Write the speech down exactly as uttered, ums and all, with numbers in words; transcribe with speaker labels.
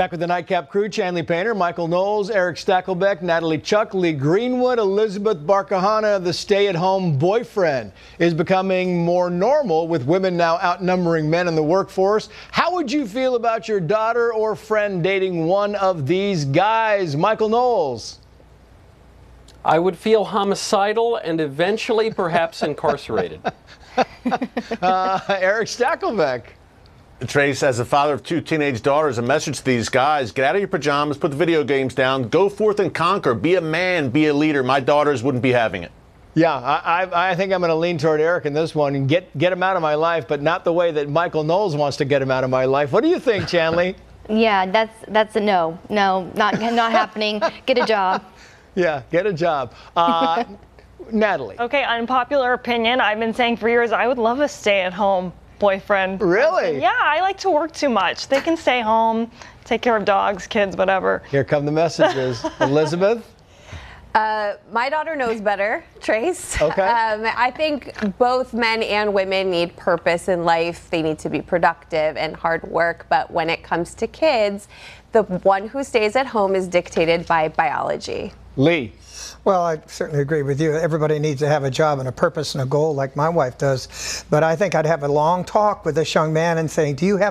Speaker 1: Back with the Nightcap crew, Chanley Painter, Michael Knowles, Eric Stakelbeck, Natalie Chuck, Lee Greenwood, Elizabeth Barkahana. The stay-at-home boyfriend is becoming more normal, with women now outnumbering men in the workforce. How would you feel about your daughter or friend dating one of these guys? Michael Knowles.
Speaker 2: I would feel homicidal and eventually perhaps incarcerated.
Speaker 1: uh, Eric Stakelbeck.
Speaker 3: Trace, as a father of two teenage daughters, a message to these guys: get out of your pajamas, put the video games down, go forth and conquer, be a man, be a leader. My daughters wouldn't be having it.
Speaker 1: Yeah, I, I, I think I'm going to lean toward Eric in this one and get, get him out of my life, but not the way that Michael Knowles wants to get him out of my life. What do you think, Chanley?
Speaker 4: Yeah, that's that's a no. No, not, not happening. Get a job.
Speaker 1: Yeah, get a job. Uh, Natalie.
Speaker 5: Okay, unpopular opinion. I've been saying for years I would love a stay-at-home boyfriend.
Speaker 1: Really?
Speaker 5: Yeah, I like to work too much. They can stay home, take care of dogs, kids, whatever.
Speaker 1: Here come the messages. Elizabeth?
Speaker 6: Uh, my daughter knows better, Trace.
Speaker 1: Okay.
Speaker 6: Um, I think both men and women need purpose in life. They need to be productive and hard work. But when it comes to kids, the one who stays at home is dictated by biology.
Speaker 1: Lee.
Speaker 7: Well, I certainly agree with you. Everybody needs to have a job and a purpose and a goal like my wife does. But I think I'd have a long talk with this young man and saying, do you have